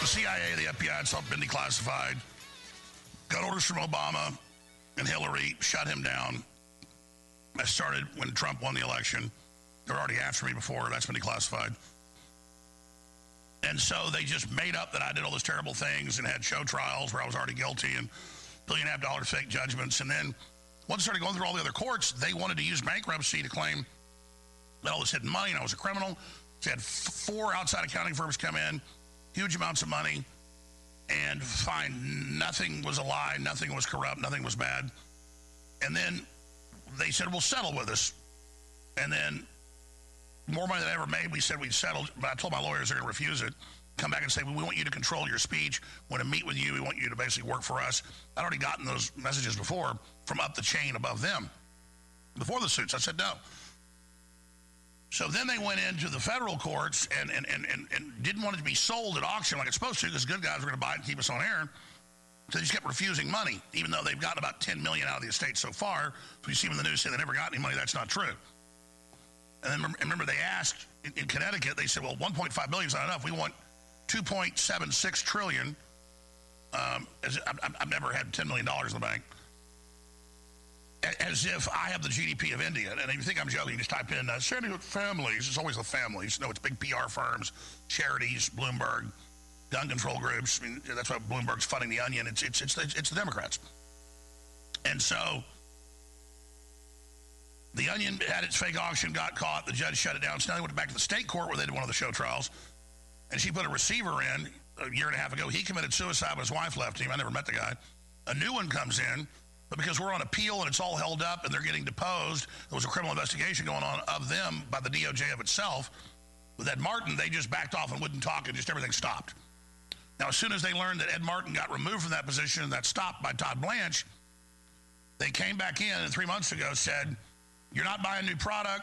the CIA, the FBI, it's all been declassified. Got orders from Obama and Hillary, shut him down. I started when Trump won the election. They were already after me before. That's been declassified. And so they just made up that I did all those terrible things and had show trials where I was already guilty and $1.5 billion fake judgments. And then once I started going through all the other courts, they wanted to use bankruptcy to claim that all this hidden money and I was a criminal. They had 4 outside accounting firms come in, huge amounts of money, and find nothing was a lie, nothing was corrupt, nothing was bad. And then they said, we'll settle with us. And then more money than I ever made, we said we'd settle, but I told my lawyers they're going to refuse it. Come back and say, well, we want you to control your speech. We want to meet with you. We want you to basically work for us. I'd already gotten those messages before from up the chain above them. Before the suits, I said no. So then they went into the federal courts and didn't want it to be sold at auction like it's supposed to because good guys were going to buy it and keep us on air. So they just kept refusing money, even though they've gotten about $10 million out of the estate so far. If you see them in the news say they never got any money, that's not true. And then remember they asked in Connecticut, they said, well, $1.5 billion is not enough. We want $2.76 trillion. I've never had $10 million in the bank. As if I have the GDP of India. And if you think I'm joking, just type in Sandy Hook families. It's always the families. No, it's big PR firms, charities, Bloomberg, gun control groups. I mean, that's why Bloomberg's funding the Onion. It's the Democrats. And so the Onion had its fake auction, got caught. The judge shut it down. So now they went back to the state court where they did one of the show trials. And she put a receiver in a year and a half ago. He committed suicide, but his wife left him. I never met the guy. A new one comes in. But because we're on appeal and it's all held up and they're getting deposed, there was a criminal investigation going on of them by the DOJ of itself. With Ed Martin, they just backed off and wouldn't talk and just everything stopped. Now, as soon as they learned that Ed Martin got removed from that position and that stopped by Todd Blanche, they came back in and 3 months ago said, you're not buying new product.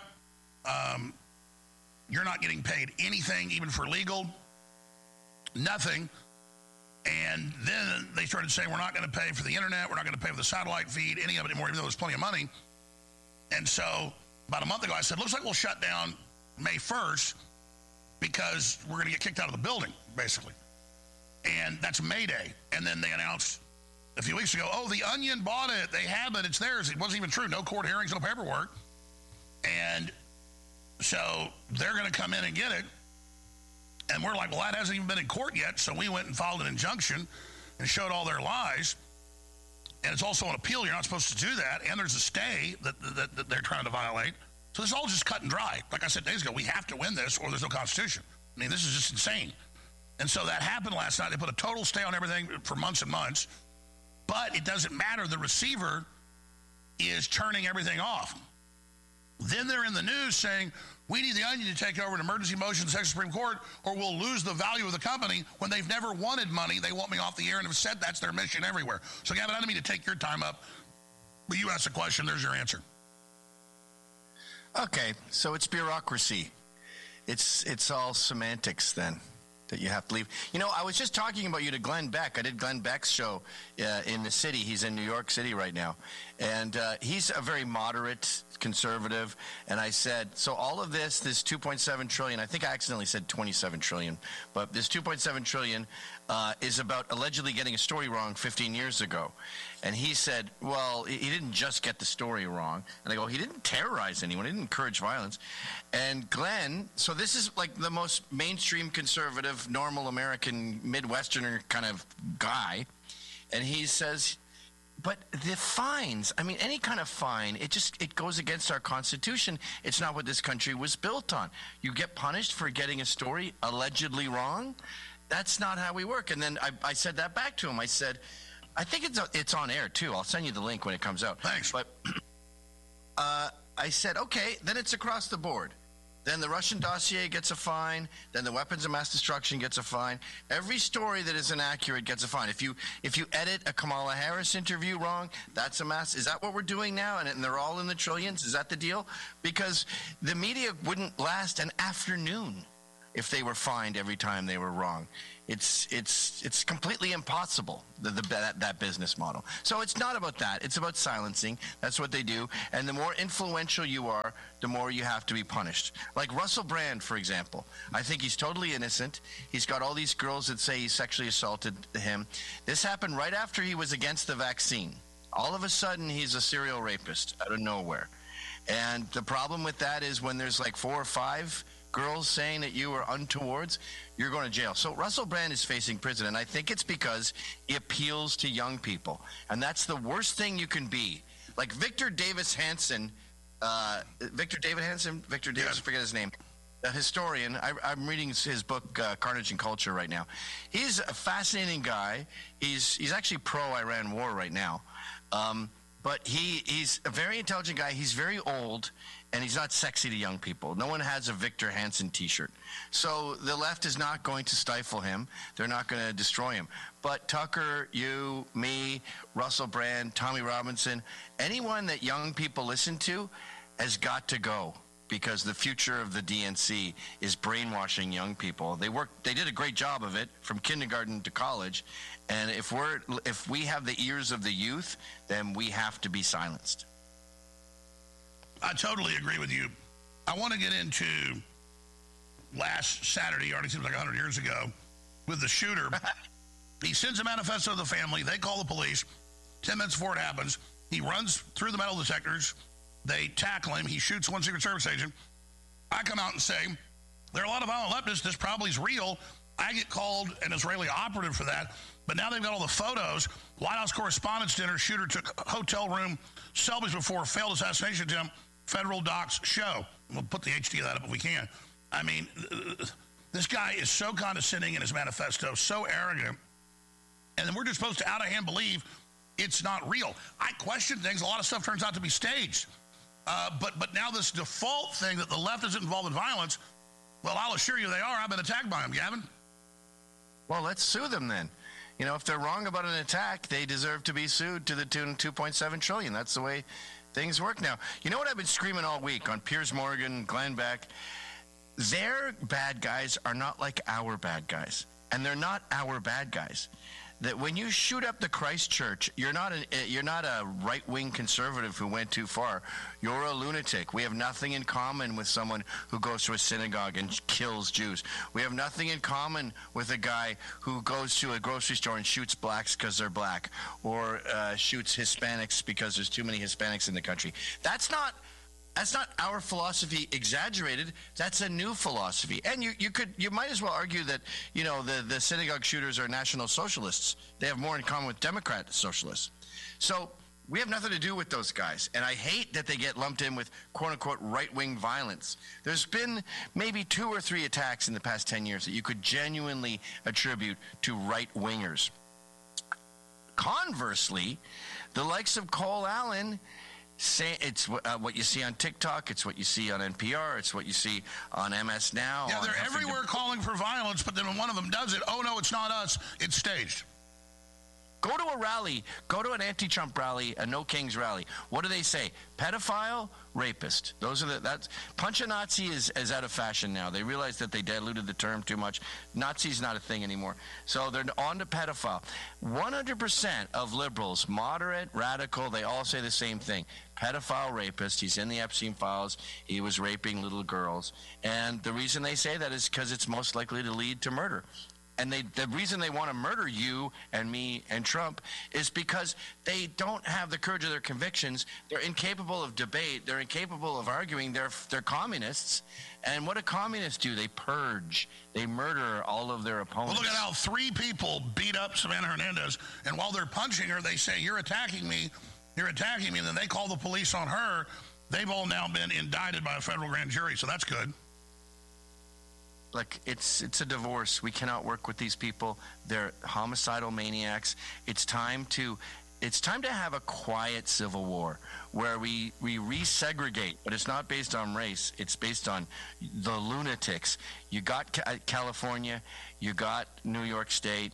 You're not getting paid anything, even for legal. Nothing. And then they started saying, we're not going to pay for the internet. We're not going to pay for the satellite feed, any of it anymore, even though there's plenty of money. And so about a month ago, I said, looks like we'll shut down May 1st because we're going to get kicked out of the building, basically. And that's May Day. And then they announced a few weeks ago, oh, the Onion bought it. They have it. It's theirs. It wasn't even true. No court hearings, no paperwork. And so they're going to come in and get it. And we're like, well, that hasn't even been in court yet. So we went and filed an injunction and showed all their lies. And it's also an appeal. You're not supposed to do that. And there's a stay that they're trying to violate. So this is all just cut and dry. Like I said days ago, we have to win this or there's no Constitution. I mean, this is just insane. And so that happened last night. They put a total stay on everything for months and months. But it doesn't matter. The receiver is turning everything off. Then they're in the news saying, we need the Onion to take over an emergency motion in the Texas Supreme Court or we'll lose the value of the company when they've never wanted money. They want me off the air and have said that's their mission everywhere. So, Gavin, I don't mean to take your time up, but you asked the question. There's your answer. Okay, so it's bureaucracy. It's all semantics then that you have to leave. You know, I was just talking about you to Glenn Beck. I did Glenn Beck's show in the city. He's in New York City right now. And he's a very moderate conservative. And I said, so all of this 2.7 trillion, I think I accidentally said 27 trillion, but this 2.7 trillion is about allegedly getting a story wrong 15 years ago. And he said, well, he didn't just get the story wrong. And I go, he didn't terrorize anyone. He didn't encourage violence. And Glenn, so this is like the most mainstream conservative, normal American, Midwesterner kind of guy. And he says, but the fines, I mean, any kind of fine, it goes against our Constitution. It's not what this country was built on. You get punished for getting a story allegedly wrong. That's not how we work. And then I said that back to him. I said, I think it's on air, too. I'll send you the link when it comes out. Thanks. But I said, okay, then it's across the board. Then the Russian dossier gets a fine. Then the weapons of mass destruction gets a fine. Every story that is inaccurate gets a fine. If you edit a Kamala Harris interview wrong, that's a mass. Is that what we're doing now? And they're all in the trillions? Is that the deal? Because the media wouldn't last an afternoon if they were fined every time they were wrong. It's completely impossible, that business model. So it's not about that. It's about silencing. That's what they do. And the more influential you are, the more you have to be punished. Like Russell Brand, for example. I think he's totally innocent. He's got all these girls that say he sexually assaulted him. This happened right after he was against the vaccine. All of a sudden, he's a serial rapist out of nowhere. And the problem with that is when there's like 4 or 5 girls saying that you were untowards, you're going to jail. So Russell Brand is facing prison, and I think it's because he appeals to young people. And that's the worst thing you can be. Like Victor Davis Hanson, I forget his name, a historian. I'm reading his book, Carnage and Culture, right now. He's a fascinating guy. He's actually pro-Iran war right now. But he's a very intelligent guy. He's very old, and he's not sexy to young people. No one has a Victor Hanson T-shirt. So the left is not going to stifle him. They're not going to destroy him. But Tucker, you, me, Russell Brand, Tommy Robinson, anyone that young people listen to has got to go, because the future of the DNC is brainwashing young people. They did a great job of it from kindergarten to college. And if we have the ears of the youth, then we have to be silenced. I totally agree with you. I want to get into last Saturday, already seems like 100 years ago, with the shooter. He sends a manifesto to the family. They call the police. 10 minutes before it happens, he runs through the metal detectors. They tackle him. He shoots one Secret Service agent. I come out and say, there are a lot of violent leftists. This probably is real. I get called an Israeli operative for that. But now they've got all the photos. White House Correspondents' Dinner, shooter took hotel room selfies before failed assassination attempt. Federal docs show. We'll put the HD of that up if we can. I mean, this guy is so condescending in his manifesto, so arrogant. And then we're just supposed to out of hand believe it's not real. I question things. A lot of stuff turns out to be staged. But now this default thing that the left isn't involved in violence, well, I'll assure you they are. I've been attacked by them, Gavin. Well, let's sue them then. You know, if they're wrong about an attack, they deserve to be sued to the tune of $2.7 trillion. That's the way things work now. You know what I've been screaming all week on Piers Morgan, Glenn Beck? Their bad guys are not like our bad guys. And they're not our bad guys. That when you shoot up the Christ Church, you're not a right-wing conservative who went too far. You're a lunatic. We have nothing in common with someone who goes to a synagogue and kills Jews. We have nothing in common with a guy who goes to a grocery store and shoots blacks because they're black, or shoots Hispanics because there's too many Hispanics in the country. That's not our philosophy exaggerated. That's a new philosophy. And you might as well argue that, you know, the synagogue shooters are National Socialists. They have more in common with Democrat socialists. So we have nothing to do with those guys. And I hate that they get lumped in with quote-unquote right-wing violence. There's been maybe 2 or 3 attacks in the past 10 years that you could genuinely attribute to right-wingers. Conversely, the likes of Cole Allen, it's what you see on TikTok, it's what you see on NPR, it's what you see on MS Now. Yeah, they're everywhere calling for violence, but then when one of them does it, oh no, it's not us, it's staged. Go to a rally, go to an anti-Trump rally, a No Kings rally. What do they say? Pedophile, rapist. Punch a Nazi is out of fashion now. They realize that they diluted the term too much. Nazi's not a thing anymore. So they're on to pedophile. 100% of liberals, moderate, radical, they all say the same thing. Pedophile, rapist. He's in the Epstein files. He was raping little girls. And the reason they say that is because it's most likely to lead to murder. And the reason they want to murder you and me and Trump is because they don't have the courage of their convictions. They're incapable of debate. They're incapable of arguing. They're communists. And what do communists do? They purge. They murder all of their opponents. Well, look at how 3 people beat up Savannah Hernandez, and while they're punching her, they say, you're attacking me, and then they call the police on her. They've all now been indicted by a federal grand jury, so that's good. Like, it's a divorce. We cannot work with these people. They're homicidal maniacs. It's time to have a quiet civil war where we resegregate, but it's not based on race. It's based on the lunatics. You got California, you got New York State.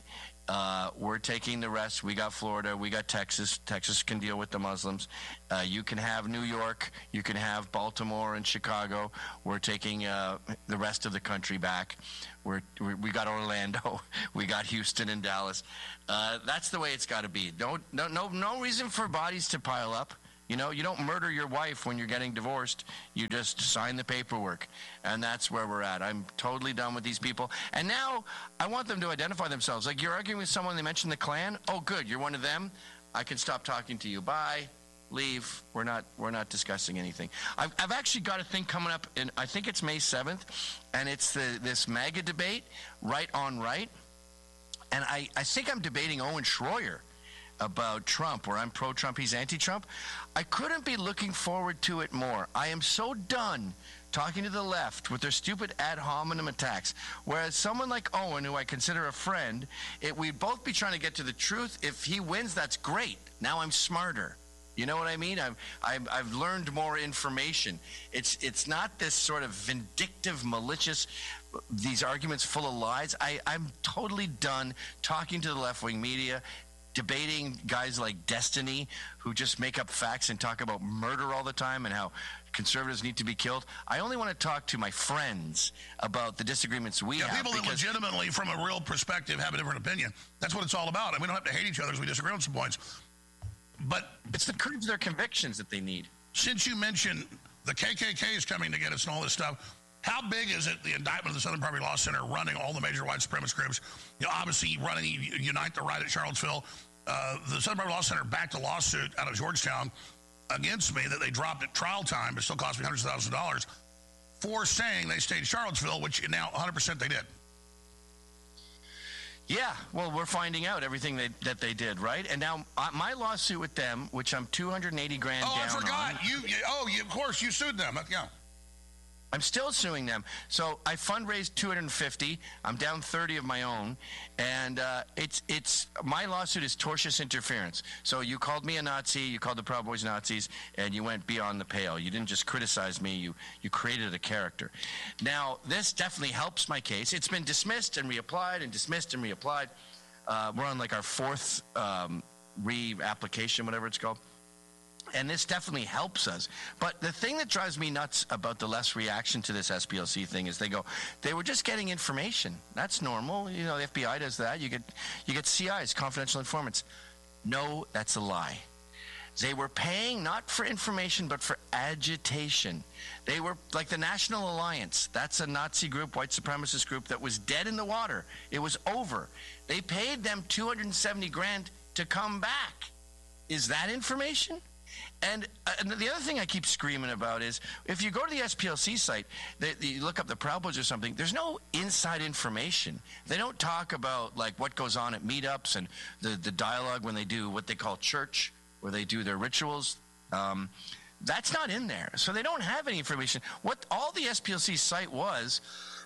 We're taking the rest. We got Florida. We got Texas. Texas can deal with the Muslims. You can have New York. You can have Baltimore and Chicago. We're taking the rest of the country back. We got Orlando. We got Houston and Dallas. That's the way it's got to be. No reason for bodies to pile up. You know, you don't murder your wife when you're getting divorced. You just sign the paperwork. And that's where we're at. I'm totally done with these people. And now I want them to identify themselves. Like, you're arguing with someone, they mentioned the Klan. Oh, good. You're one of them. I can stop talking to you. Bye. Leave. We're not discussing anything. I've actually got a thing coming up in, I think it's May 7th. And it's this MAGA debate, right on right. And I think I'm debating Owen Schroyer about Trump, where I'm pro-Trump, he's anti-Trump. I couldn't be looking forward to it more. I am so done talking to the left with their stupid ad hominem attacks, whereas someone like Owen, who I consider a friend, we'd both be trying to get to the truth. If he wins, that's great. Now I'm smarter. You know what I mean? I've learned more information. It's not this sort of vindictive, malicious, these arguments full of lies. I'm totally done talking to the left-wing media, debating guys like Destiny who just make up facts and talk about murder all the time and how conservatives need to be killed. I only want to talk to my friends about the disagreements we have. People that legitimately, from a real perspective, have a different opinion. That's what it's all about. And we don't have to hate each other as we disagree on some points. But it's the courage of their convictions that they need. Since you mentioned the KKK is coming to get us and all this stuff, how big is it, the indictment of the Southern Poverty Law Center running all the major white supremacist groups? You know, obviously running Unite the Right at Charlottesville. The Southern Poverty Law Center backed a lawsuit out of Georgetown against me that they dropped at trial time, but still cost me hundreds of thousands of dollars, for saying they stayed in Charlottesville, which now 100% they did. Yeah, well, we're finding out everything that they did, right? And now my lawsuit with them, which I'm $280,000 down on. Oh, I forgot. Of course, you sued them. Yeah. I'm still suing them. So I fundraised $250. I'm down 30 of my own, and it's my lawsuit is tortious interference. So you called me a Nazi, you called the Proud Boys Nazis, and you went beyond the pale. You didn't just criticize me. You created a character. Now this definitely helps my case. It's been dismissed and reapplied and dismissed and reapplied. We're on like our fourth re-application, whatever it's called. And this definitely helps us. But the thing that drives me nuts about the left's reaction to this SPLC thing is they were just getting information. That's normal. You know, the FBI does that. You get CIs, confidential informants. No, that's a lie. They were paying not for information, but for agitation. They were like the National Alliance. That's a Nazi group, white supremacist group that was dead in the water. It was over. They paid them $270,000 to come back. Is that information? And the other thing I keep screaming about is, if you go to the SPLC site, you look up the Proud Boys or something, there's no inside information. They don't talk about like what goes on at meetups and the dialogue when they do what they call church, where they do their rituals. That's not in there. So they don't have any information. What all the SPLC site was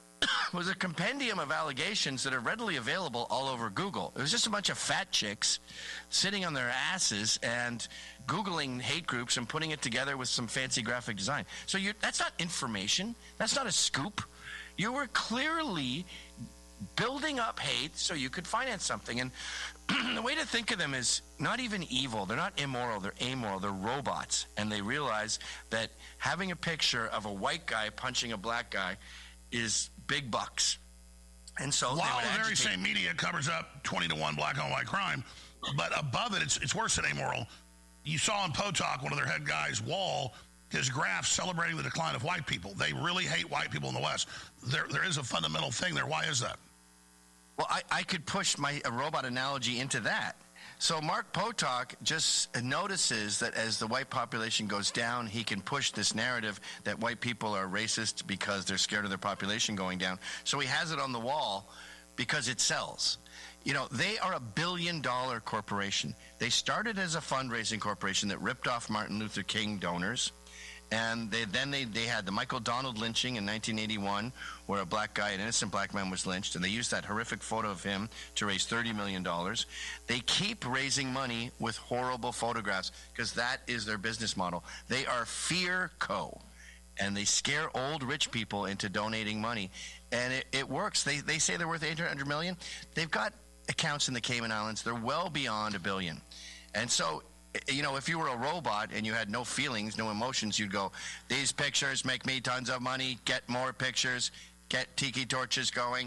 a compendium of allegations that are readily available all over Google. It was just a bunch of fat chicks sitting on their asses and Googling hate groups and putting it together with some fancy graphic design. So that's not information. That's not a scoop. You were clearly building up hate so you could finance something. And the way to think of them is not even evil. They're not immoral. They're amoral. They're robots. And they realize that having a picture of a white guy punching a black guy is big bucks. And so while the very same media covers up 20-1 black on white crime, but above it, it's worse than amoral. You saw on Potok, one of their head guys, Wall, his graph celebrating the decline of white people. They really hate white people in the West. There is a fundamental thing there. Why is that? Well, I could push a robot analogy into that. So Mark Potok just notices that as the white population goes down, he can push this narrative that white people are racist because they're scared of their population going down. So he has it on the wall because it sells. You know, they are $1 billion corporation. They started as a fundraising corporation that ripped off Martin Luther King donors. And they had the Michael Donald lynching in 1981, where a black guy, an innocent black man, was lynched, and they used that horrific photo of him to raise $30 million. They keep raising money with horrible photographs because that is their business model. They are Fear Co., and they scare old rich people into donating money, and it works. They say they're worth $800 million. They've got accounts in the Cayman Islands. They're well beyond 1 billion. And so, if you were a robot and you had no feelings, no emotions, you'd go, these pictures make me tons of money, get more pictures, get tiki torches going.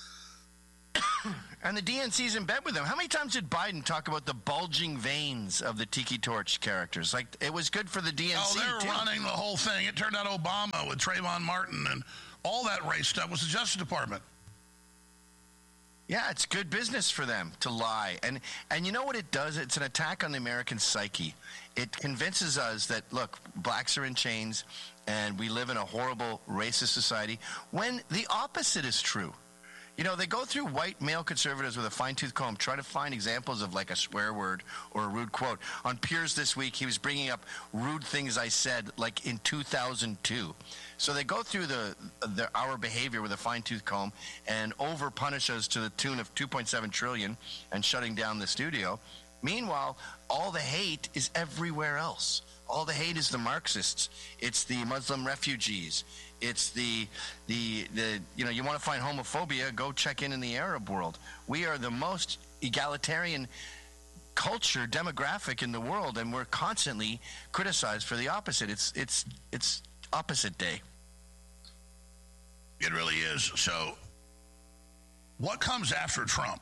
And the DNC's in bed with them. How many times did Biden talk about the bulging veins of the tiki torch characters? Like, it was good for the DNC, Oh, they're running the whole thing. It turned out Obama with Trayvon Martin and all that race stuff was the Justice Department. Yeah, it's good business for them to lie. And you know what it does? It's an attack on the American psyche. It convinces us that, look, blacks are in chains and we live in a horrible racist society, when the opposite is true. They go through white male conservatives with a fine-tooth comb, try to find examples of like a swear word or a rude quote. On Piers this week, he was bringing up rude things I said like in 2002. So they go through our behavior with a fine-tooth comb and over-punish us to the tune of $2.7 trillion and shutting down the studio. Meanwhile, all the hate is everywhere else. All the hate is the Marxists. It's the Muslim refugees. It's you want to find homophobia, go check in the Arab world. We are the most egalitarian culture demographic in the world, and we're constantly criticized for the opposite. It's opposite day. It really is. So what comes after Trump?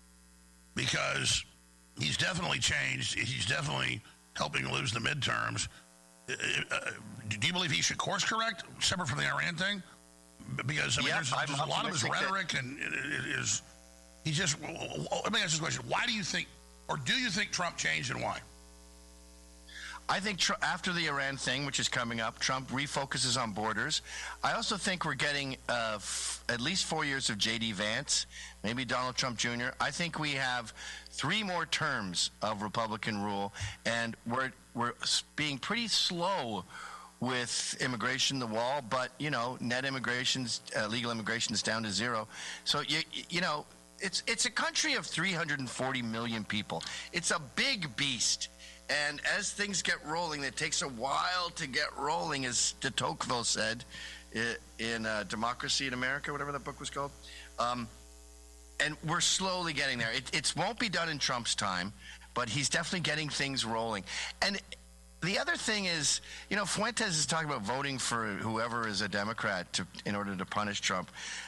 Because he's definitely changed. He's definitely helping lose the midterms. Do you believe he should course correct, separate from the Iran thing? Because there's a lot of his rhetoric, and he just. Let me ask this question: why do you think Trump changed, and why? I think after the Iran thing, which is coming up, Trump refocuses on borders. I also think we're getting at least 4 years of J.D. Vance, maybe Donald Trump Jr. I think we have 3 more terms of Republican rule, and we're being pretty slow with immigration, the wall, but, net immigration's, legal immigration is down to 0. So, it's a country of 340 million people. It's a big beast. And as things get rolling, it takes a while to get rolling, as de Tocqueville said in Democracy in America, whatever that book was called. And we're slowly getting there. It won't be done in Trump's time, but he's definitely getting things rolling. And the other thing is, Fuentes is talking about voting for whoever is a Democrat in order to punish Trump.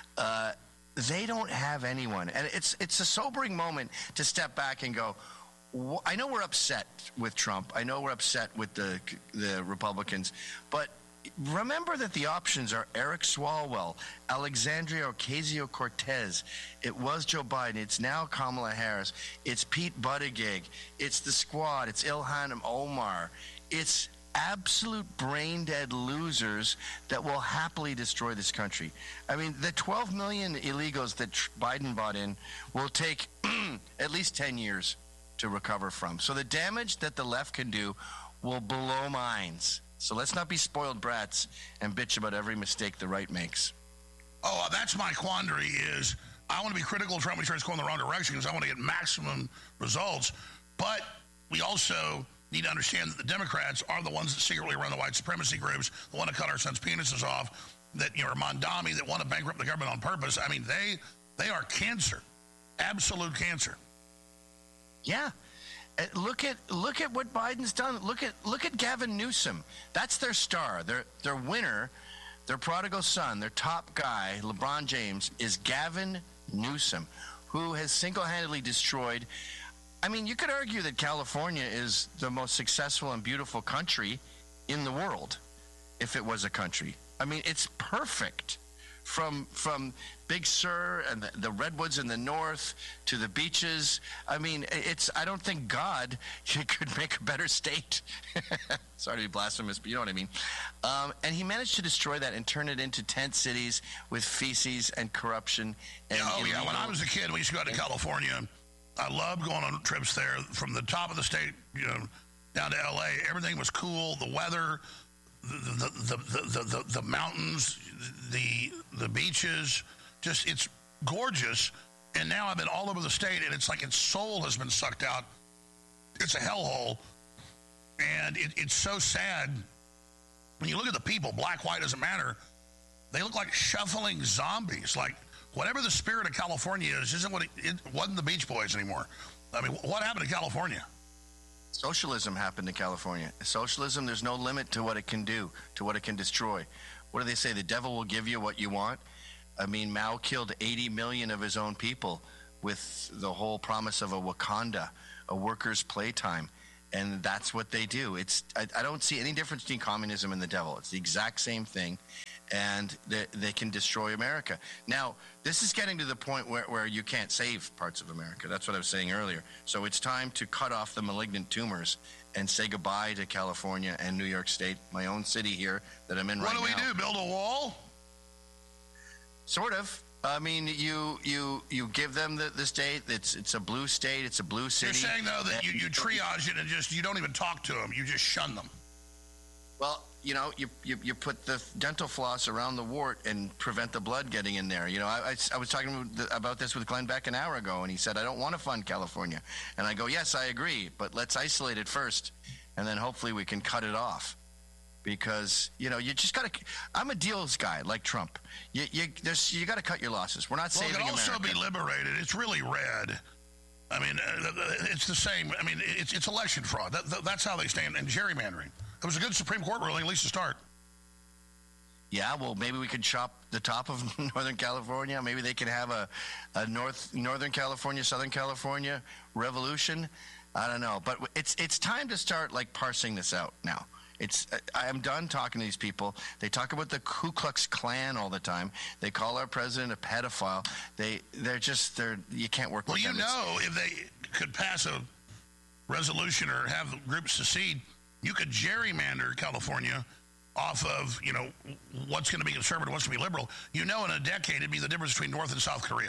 They don't have anyone. And it's a sobering moment to step back and go, I know we're upset with Trump. I know we're upset with the Republicans. But remember that the options are Eric Swalwell, Alexandria Ocasio-Cortez. It was Joe Biden. It's now Kamala Harris. It's Pete Buttigieg. It's the Squad. It's Ilhan Omar. It's absolute brain-dead losers that will happily destroy this country. I mean, the 12 million illegals that Biden brought in will take at least 10 years to recover from. So the damage that the left can do will blow minds. So let's not be spoiled brats and bitch about every mistake the right makes. Oh, that's my quandary is I want to be critical of Trump when he starts going the wrong direction because I want to get maximum results. But we also need to understand that the Democrats are the ones that secretly run the white supremacy groups, that want to cut our sons' penises off, that, are Mondami, that want to bankrupt the government on purpose. I mean, they are cancer, absolute cancer. Yeah. Look at what Biden's done. Look at Gavin Newsom. That's their star. Their winner, their prodigal son, their top guy, LeBron James, is Gavin Newsom, who has single-handedly destroyed. I mean, you could argue that California is the most successful and beautiful country in the world, if it was a country. I mean, it's perfect. From Big Sur and the redwoods in the north to the beaches. I mean, I don't think God could make a better state. Sorry to be blasphemous, but you know what I mean. And he managed to destroy that and turn it into tent cities with feces and corruption. And when I was a kid, we used to go out to California. I loved going on trips there from the top of the state, down to L.A. Everything was cool. The weather, the mountains, the beaches, just it's gorgeous. And now I've been all over the state, and it's like its soul has been sucked out. It's a hellhole, and it's so sad. When you look at the people, black, white, doesn't matter. They look like shuffling zombies. Like whatever the spirit of California is, isn't what it wasn't the Beach Boys anymore. I mean, what happened to California? Socialism happened in California. Socialism, there's no limit to what it can do, to what it can destroy. What do they say? The devil will give you what you want. I mean, Mao killed 80 million of his own people with the whole promise of a Wakanda, a workers' playtime. And that's what they do. I don't see any difference between communism and the devil. It's the exact same thing. And they can destroy America. Now, this is getting to the point where you can't save parts of America. That's what I was saying earlier. So it's time to cut off the malignant tumors and say goodbye to California and New York State, my own city here that I'm in right now. What do we do, build a wall? Sort of. I mean, you give them the state. It's a blue state. It's a blue city. You're saying, though, that you triage it and you don't even talk to them. You just shun them. Well, you put the dental floss around the wart and prevent the blood getting in there. I was talking about this with Glenn Beck an hour ago, and he said, I don't want to fund California. And I go, yes, I agree, but let's isolate it first, and then hopefully we can cut it off. Because, you just got to – I'm a deals guy like Trump. You got to cut your losses. We're not saving America. Well, it can also be liberated. It's really red. I mean, it's the same. I mean, it's election fraud. That's how they stand. And gerrymandering. It was a good Supreme Court ruling, at least to start. Yeah, well, maybe we could chop the top of Northern California. Maybe they could have a Northern California, Southern California revolution. I don't know. But it's time to start, parsing this out now. I am done talking to these people. They talk about the Ku Klux Klan all the time. They call our president a pedophile. You can't work with them. Well, if they could pass a resolution or have the groups secede, you could gerrymander California off of, what's going to be conservative, what's going to be liberal. In a decade, it'd be the difference between North and South Korea.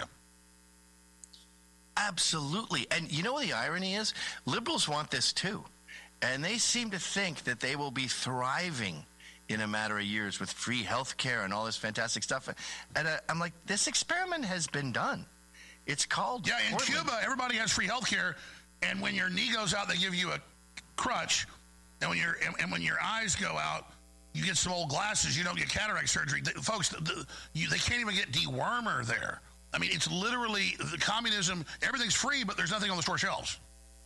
Absolutely. And you know what the irony is? Liberals want this too. And they seem to think that they will be thriving in a matter of years with free health care and all this fantastic stuff. And I'm like, this experiment has been done. It's called in Portland. Cuba, everybody has free health care. And when your knee goes out, they give you a crutch. And when your eyes go out, you get some old glasses. You don't get cataract surgery. Folks, they can't even get dewormer there. I mean, it's literally the communism. Everything's free, but there's nothing on the store shelves.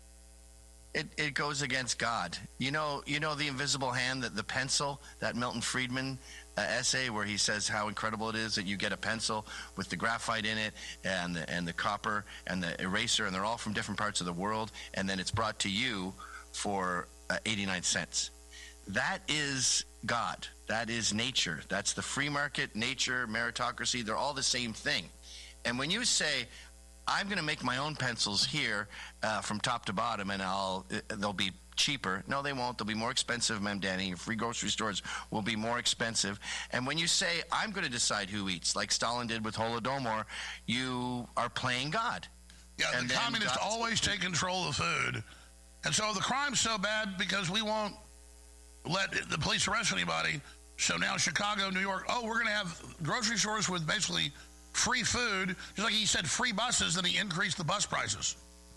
It goes against God. You know the invisible hand, the pencil, that Milton Friedman essay where he says how incredible it is that you get a pencil with the graphite in it and the copper and the eraser, and they're all from different parts of the world, and then it's brought to you for 89 cents. That is God. That is nature. That's the free market, nature, meritocracy. They're all the same thing. And when you say, I'm going to make my own pencils here from top to bottom, and they'll be cheaper. No, they won't. They'll be more expensive, Ma'am Danny. Your free grocery stores will be more expensive. And when you say, I'm going to decide who eats, like Stalin did with Holodomor, you are playing God. Yeah, and the communists always take control of food. And so the crime's so bad because we won't let the police arrest anybody. So now Chicago, New York, we're going to have grocery stores with basically free food. Just like he said, free buses, then he increased the bus prices.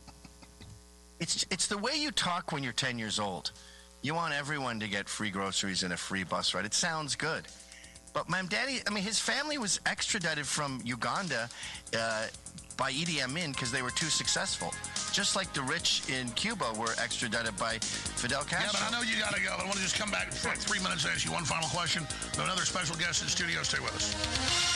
It's the way you talk when you're 10 years old. You want everyone to get free groceries and a free bus ride. It sounds good. But Ma'am Daddy, his family was extradited from Uganda by Idi Amin because they were too successful. Just like the rich in Cuba were extradited by Fidel Castro. Yeah, but I know you got to go. I want to just come back for 3 minutes and ask you one final question. We have another special guest in studio. Stay with us.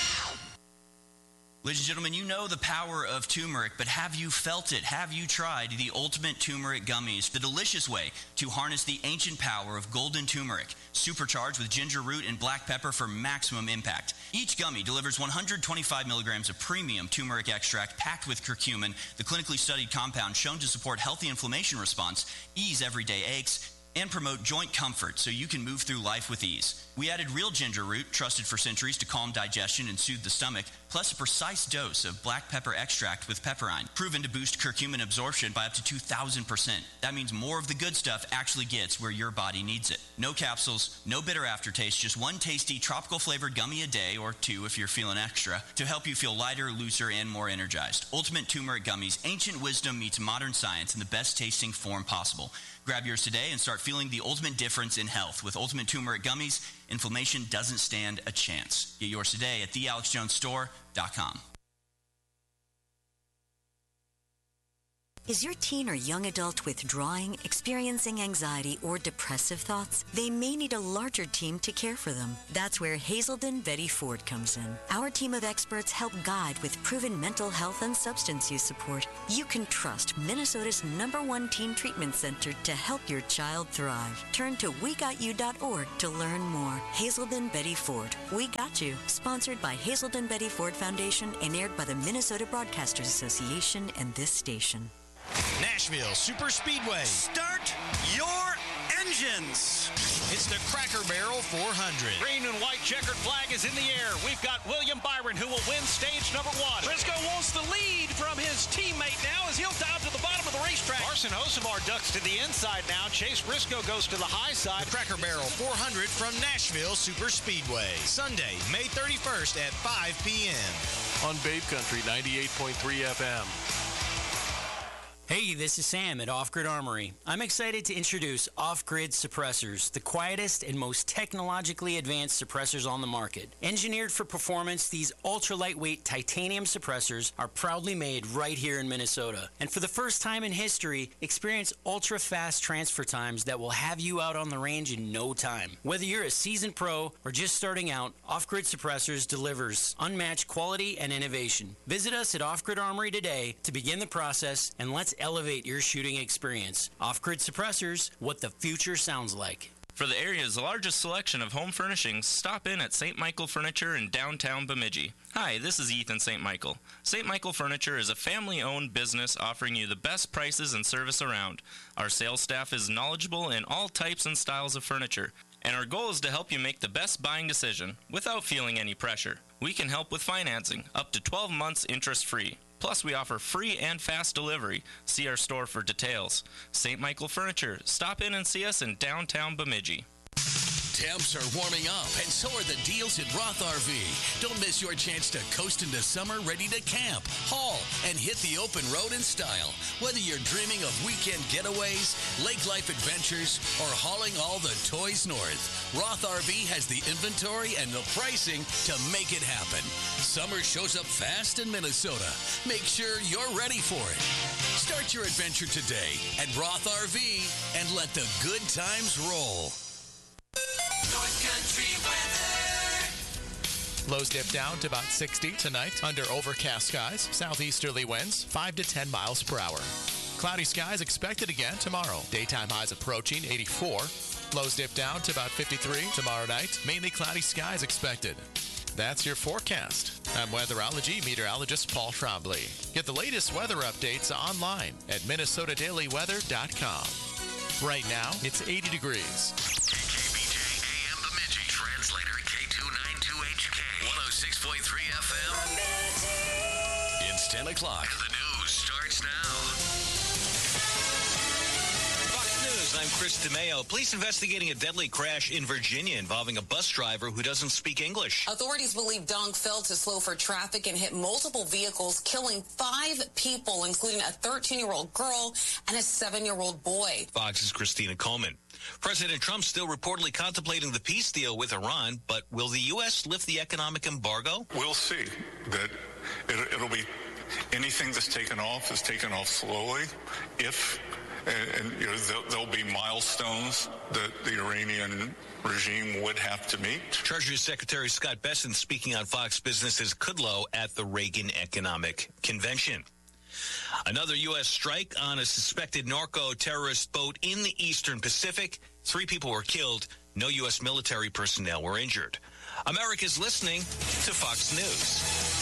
Ladies and gentlemen, you know the power of turmeric, but have you felt it? Have you tried the Ultimate Turmeric Gummies, the delicious way to harness the ancient power of golden turmeric, supercharged with ginger root and black pepper for maximum impact? Each gummy delivers 125 milligrams of premium turmeric extract packed with curcumin, the clinically studied compound shown to support healthy inflammation response, ease everyday aches, and promote joint comfort so you can move through life with ease. We added real ginger root, trusted for centuries to calm digestion and soothe the stomach, plus a precise dose of black pepper extract with pepperine, proven to boost curcumin absorption by up to 2,000%. That means more of the good stuff actually gets where your body needs it. No capsules, no bitter aftertaste, just one tasty tropical flavored gummy a day, or two if you're feeling extra, to help you feel lighter, looser, and more energized. Ultimate Turmeric Gummies, ancient wisdom meets modern science in the best tasting form possible. Grab yours today and start feeling the ultimate difference in health. With Ultimate Turmeric Gummies, inflammation doesn't stand a chance. Get yours today at thealexjonesstore.com. Is your teen or young adult withdrawing, experiencing anxiety, or depressive thoughts? They may need a larger team to care for them. That's where Hazelden Betty Ford comes in. Our team of experts help guide with proven mental health and substance use support. You can trust Minnesota's #1 teen treatment center to help your child thrive. Turn to WeGotYou.org to learn more. Hazelden Betty Ford. We Got You. Sponsored by Hazelden Betty Ford Foundation and aired by the Minnesota Broadcasters Association and this station. Nashville Super Speedway. Start your engines. It's the Cracker Barrel 400. Green and white checkered flag is in the air. We've got William Byron who will win stage number 1. Briscoe wants the lead from his teammate now as he'll dive to the bottom of the racetrack. Carson Hocevar ducks to the inside now. Chase Briscoe goes to the high side. The Cracker Barrel 400 from Nashville Super Speedway. Sunday, May 31st at 5 p.m. on Babe Country 98.3 FM. Hey, this is Sam at Off Grid Armory. I'm excited to introduce Off Grid Suppressors, the quietest and most technologically advanced suppressors on the market. Engineered for performance, these ultra-lightweight titanium suppressors are proudly made right here in Minnesota. And for the first time in history, experience ultra-fast transfer times that will have you out on the range in no time. Whether you're a seasoned pro or just starting out, Off Grid Suppressors delivers unmatched quality and innovation. Visit us at Off Grid Armory today to begin the process, and let's elevate your shooting experience. Off-Grid Suppressors, what the future sounds like. For the area's largest selection of home furnishings, stop in at St. Michael Furniture in downtown Bemidji. Hi, this is Ethan St. Michael. St. Michael Furniture is a family-owned business offering you the best prices and service around. Our sales staff is knowledgeable in all types and styles of furniture, and our goal is to help you make the best buying decision without feeling any pressure. We can help with financing, up to 12 months interest-free. Plus, we offer free and fast delivery. See our store for details. St. Michael Furniture. Stop in and see us in downtown Bemidji. Temps are warming up, and so are the deals at Roth RV. Don't miss your chance to coast into summer ready to camp, haul, and hit the open road in style. Whether you're dreaming of weekend getaways, lake life adventures, or hauling all the toys north, Roth RV has the inventory and the pricing to make it happen. Summer shows up fast in Minnesota. Make sure you're ready for it. Start your adventure today at Roth RV and let the good times roll. North Country weather. Lows dip down to about 60 tonight under overcast skies. Southeasterly winds 5 to 10 miles per hour. Cloudy skies expected again tomorrow. Daytime highs approaching 84. Lows dip down to about 53 tomorrow night. Mainly cloudy skies expected. That's your forecast. I'm weatherology meteorologist Paul Trombley. Get the latest weather updates online at MinnesotaDailyWeather.com. Right now, it's 80 degrees. K292HK 106.3 FM. It's 10 o'clock. The news starts now. Fox News, I'm Chris DeMeo. Police investigating a deadly crash in Virginia involving a bus driver who doesn't speak English. Authorities believe Dong failed to slow for traffic and hit multiple vehicles, killing 5 people, including a 13-year-old girl and a 7-year-old boy. Fox's Christina Coleman. President Trump still reportedly contemplating the peace deal with Iran, but will the U.S. lift the economic embargo? We'll see. That it'll be anything that's taken off is taken off slowly. There'll be milestones that the Iranian regime would have to meet. Treasury Secretary Scott Bessent speaking on Fox Business's Kudlow at the Reagan Economic Convention. Another U.S. strike on a suspected narco-terrorist boat in the Eastern Pacific. 3 people were killed. No U.S. military personnel were injured. America's listening to Fox News.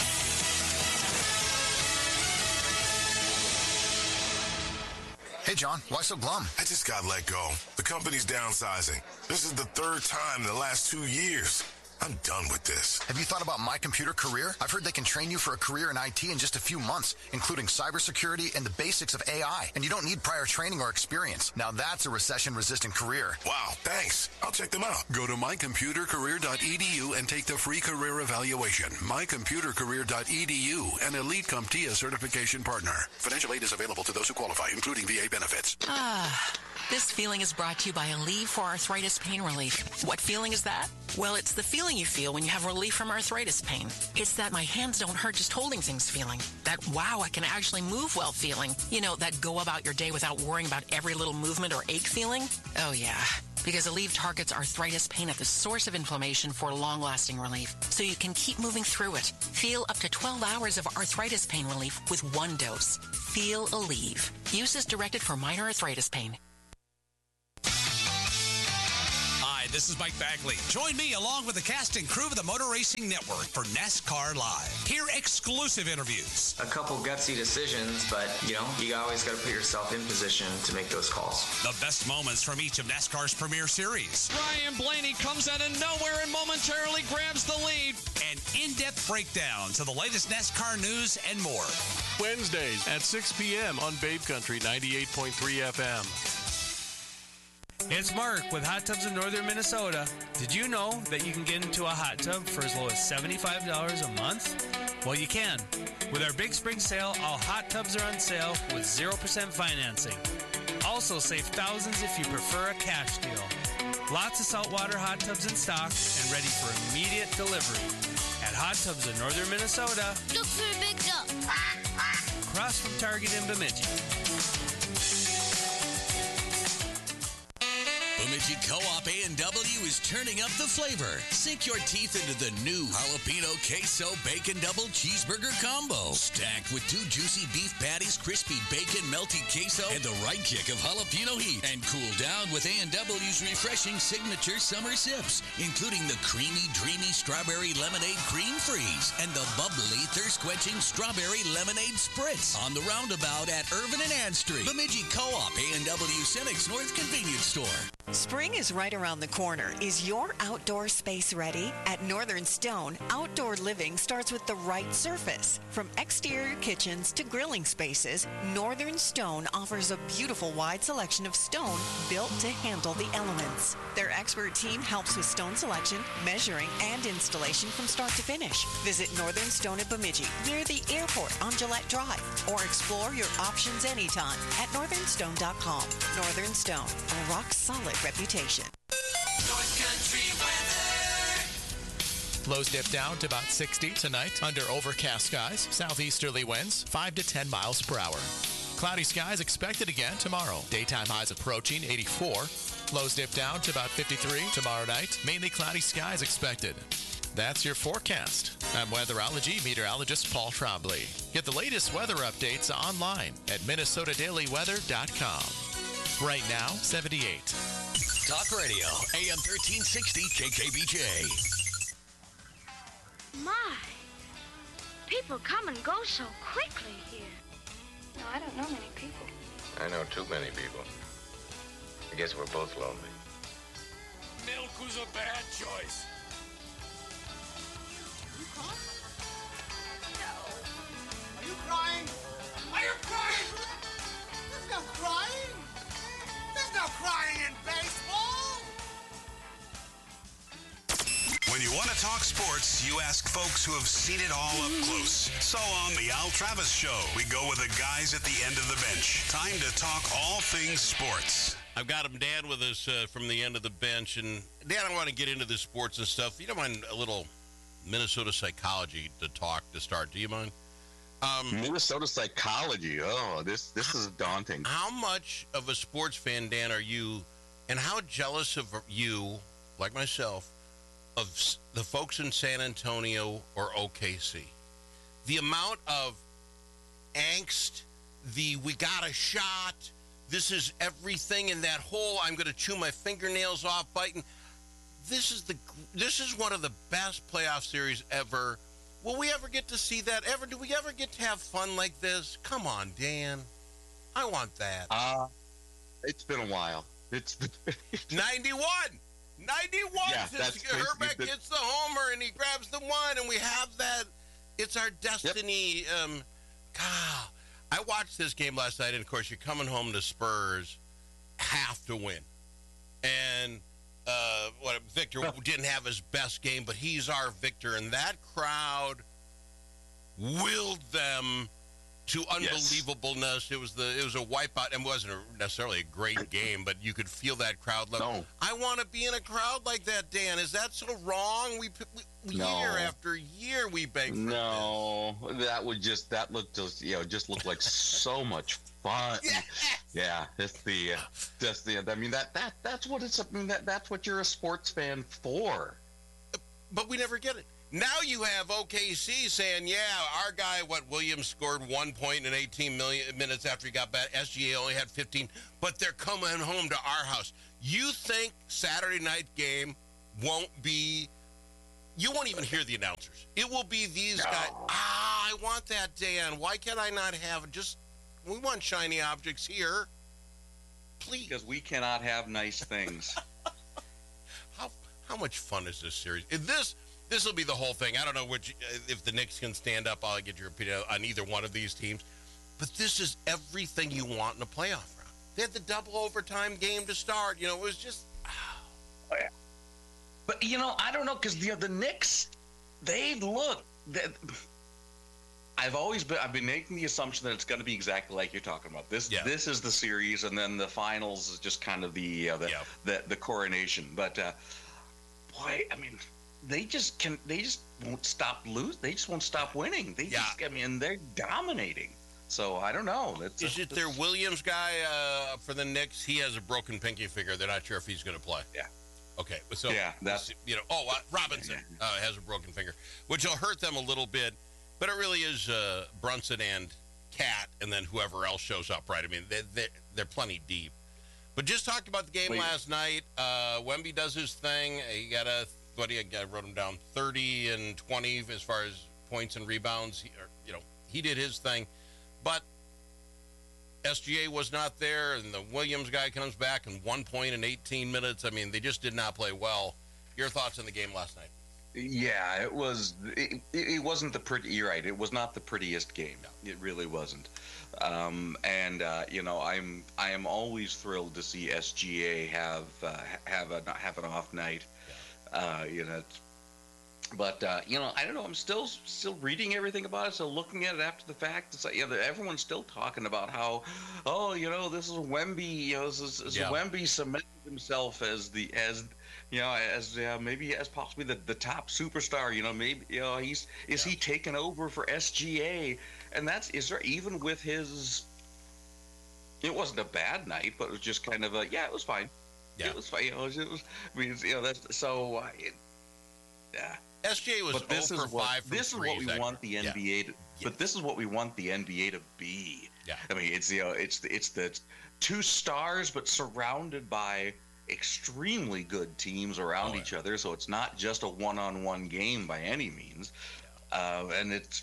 Hey, John, why so glum? I just got let go. The company's downsizing. This is the 3rd time in the last 2 years. I'm done with this. Have you thought about My Computer Career? I've heard they can train you for a career in IT in just a few months, including cybersecurity and the basics of AI. And you don't need prior training or experience. Now that's a recession-resistant career. Wow, thanks. I'll check them out. Go to mycomputercareer.edu and take the free career evaluation. mycomputercareer.edu, an elite CompTIA certification partner. Financial aid is available to those who qualify, including VA benefits. This feeling is brought to you by Aleve for Arthritis Pain Relief. What feeling is that? Well, it's the feeling you feel when you have relief from arthritis pain. It's that my hands don't hurt just holding things feeling. That, wow, I can actually move well feeling. You know, that go about your day without worrying about every little movement or ache feeling. Oh, yeah. Because Aleve targets arthritis pain at the source of inflammation for long-lasting relief, so you can keep moving through it. Feel up to 12 hours of arthritis pain relief with one dose. Feel Aleve. Use is directed for minor arthritis pain. Hi, this is Mike Bagley. Join me along with the cast and crew of the Motor Racing Network for NASCAR Live. Hear exclusive interviews. A couple gutsy decisions, but, you always got to put yourself in position to make those calls. The best moments from each of NASCAR's premier series. Ryan Blaney comes out of nowhere and momentarily grabs the lead. An in-depth breakdown to the latest NASCAR news and more. Wednesdays at 6 p.m. on Babe Country 98.3 FM. It's Mark with Hot Tubs in Northern Minnesota. Did you know that you can get into a hot tub for as low as $75 a month? Well, you can. With our Big Spring Sale, all hot tubs are on sale with 0% financing. Also save thousands if you prefer a cash deal. Lots of saltwater hot tubs in stock and ready for immediate delivery. At Hot Tubs in Northern Minnesota. Look for a big tub. Across from Target in Bemidji. Bemidji Co-op A&W is turning up the flavor. Sink your teeth into the new Jalapeno Queso Bacon Double Cheeseburger Combo. Stacked with 2 juicy beef patties, crispy bacon, melty queso, and the right kick of jalapeno heat. And cool down with A&W's refreshing signature summer sips, including the creamy, dreamy strawberry lemonade cream freeze and the bubbly, thirst-quenching strawberry lemonade spritz. On the roundabout at Irvin and Ann Street. Bemidji Co-op A&W Cenex North Convenience Store. Spring is right around the corner. Is your outdoor space ready? At Northern Stone, outdoor living starts with the right surface. From exterior kitchens to grilling spaces, Northern Stone offers a beautiful wide selection of stone built to handle the elements. Their expert team helps with stone selection, measuring, and installation from start to finish. Visit Northern Stone at Bemidji, near the airport on Gillette Drive, or explore your options anytime at northernstone.com. Northern Stone, a rock-solid reputation. North Country weather. Lows dip down to about 60 tonight under overcast skies. Southeasterly winds 5 to 10 miles per hour. Cloudy skies expected again tomorrow. Daytime highs approaching 84. Lows dip down to about 53 tomorrow night. Mainly cloudy skies expected. That's your forecast. I'm weatherology meteorologist Paul Trombley. Get the latest weather updates online at minnesotadailyweather.com. Right now, 78. Talk Radio, AM 1360 KKBJ. My, people come and go so quickly here. No, I don't know many people. I know too many people. I guess we're both lonely. Milk was a bad choice. You crying? No. Are you crying? Are you crying? There's no crying. There's no crying in baseball. When you want to talk sports, you ask folks who have seen it all up close. So on the Al Travis Show, we go with the guys at the end of the bench. Time to talk all things sports. I've got him, Dan, with us from the end of the bench. And, Dan, I want to get into the sports and stuff. You don't mind a little Minnesota psychology to talk to start, do you mind? Minnesota psychology. Oh, this is daunting. How much of a sports fan, Dan, are you, and how jealous of you, like myself, of the folks in San Antonio or OKC? The amount of angst, we got a shot, this is everything in that hole, I'm going to chew my fingernails off biting. This is one of the best playoff series ever. Will we ever get to see that ever? Do we ever get to have fun like this? Come on, Dan. I want that. It's been a while. It's 91. 91. Yeah, Herbeck hits the homer and he grabs the one, and we have that. It's our destiny. Yep. God, I watched this game last night, and of course, you're coming home to Spurs, have to win. And Victor didn't have his best game, but he's our Victor, and that crowd willed them to unbelievableness. It was a wipeout, and wasn't necessarily a great game, but you could feel that crowd level. No. I want to be in a crowd like that, Dan. Is that so wrong? We No. year after year we beg for No, that looked just looked like so much fun. Yeah, that's what it's. I mean, that's what you're a sports fan for. But we never get it. Now you have OKC saying, yeah, our guy, Williams scored 1 point in 18 minutes after he got back. SGA only had 15, but they're coming home to our house. You think Saturday night game won't be, you won't even hear the announcers. It will be these guys. I want that, Dan. Why can I not have we want shiny objects here. Please. Because we cannot have nice things. How much fun is this series? This will be the whole thing. I don't know if the Knicks can stand up. I'll get your opinion on either one of these teams. But this is everything you want in a playoff round. They had the double overtime game to start. It was just. Oh, yeah. But I don't know because the Knicks, I've been making the assumption that it's going to be exactly like you're talking about. This is the series, and then the finals is just kind of the coronation. But boy, I mean. They just won't stop losing. They just won't stop winning. They're dominating. So I don't know. Is it their Williams guy for the Knicks? He has a broken pinky finger. They're not sure if he's going to play. Yeah. Okay. So that's Robinson has a broken finger, which will hurt them a little bit. But it really is Brunson and Cat, and then whoever else shows up. Right. I mean, they're plenty deep. But just talked about the game last night. Wemby does his thing. He got a. I wrote him down 30 and 20 as far as points and rebounds. He did his thing, but SGA was not there, and the Williams guy comes back and 1 point in 18 minutes. I mean, they just did not play well. Your thoughts on the game last night? Yeah, it was. It wasn't the pretty. You're right. It was not the prettiest game. No. It really wasn't. I am always thrilled to see SGA have an off night. But I don't know. I'm still reading everything about it. So looking at it after the fact, it's like everyone's still talking about how, this is Wemby. Wemby cemented himself as maybe as possibly the top superstar. Is he taken over for SGA? And even with his. It wasn't a bad night, but it was just kind of it was fine. Yeah. It was fine. SGA was 0 for 5 from This is what we want the NBA to. But this is what we want the NBA to be. Yeah. I mean, it's the two stars, but surrounded by extremely good teams around each other. So it's not just a one-on-one game by any means. And it's,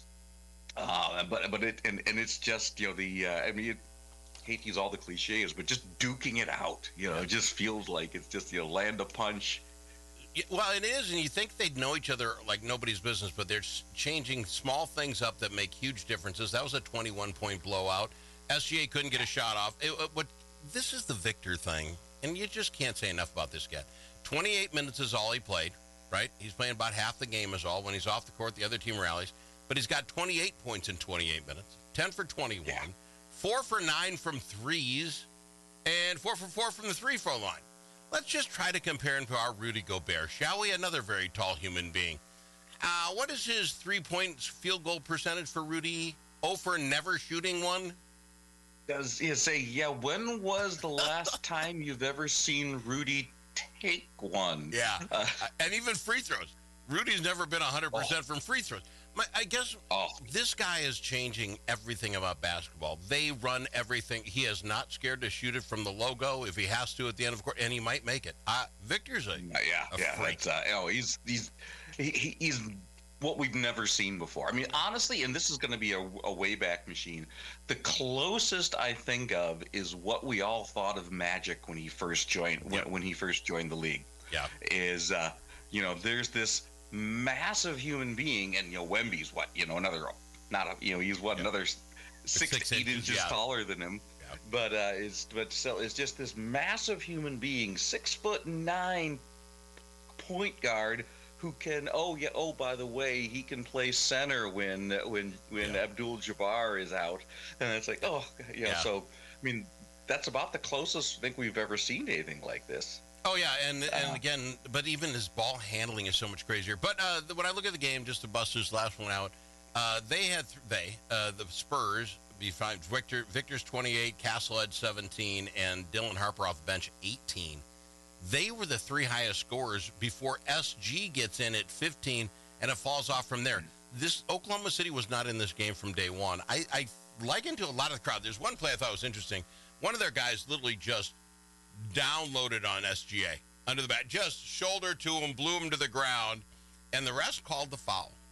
it's just hate to use all the cliches, but just duking it out. It just feels like it's just land a punch. Well, it is, and you think they'd know each other like nobody's business, but they're changing small things up that make huge differences. That was a 21-point blowout. SGA couldn't get a shot off. This is the Victor thing, and you just can't say enough about this guy. 28 minutes is all he played, right? He's playing about half the game is all. When he's off the court, the other team rallies. But he's got 28 points in 28 minutes, 10 for 21. Yeah. 4 for 9 from threes, and 4 for 4 from the three-throw line. Let's just try to compare him to our Rudy Gobert, shall we? Another very tall human being. What is his 3-point field goal percentage for Rudy? 0 for never shooting one? Does he say, when was the last time you've ever seen Rudy take one? Yeah, and even free throws. Rudy's never been 100% from free throws. I guess this guy is changing everything about basketball. They run everything. He is not scared to shoot it from the logo if he has to at the end of the court, and he might make it. Victor's a freak. He's what we've never seen before. I mean, honestly, and this is going to be a way-back machine, the closest I think of is what we all thought of Magic when he first joined when he first joined the league. Yeah, is there's this massive human being, and Wemby's another 6 to 8 inches taller than him, but still it's just this massive human being, 6'9" point guard who can. By the way, he can play center when Abdul-Jabbar is out, and it's like, So I mean, that's about the closest I think we've ever seen anything like this. Oh yeah, and again, but even his ball handling is so much crazier. But when I look at the game, just to bust this last one out, the Spurs. Victor's 28, Castle had 17, and Dylan Harper off the bench 18. They were the three highest scorers before SG gets in at 15, and it falls off from there. This Oklahoma City was not in this game from day one. I likened to a lot of the crowd. There's one play I thought was interesting. One of their guys literally just downloaded on SGA under the bat, just shoulder to him, blew him to the ground, and the rest called the foul.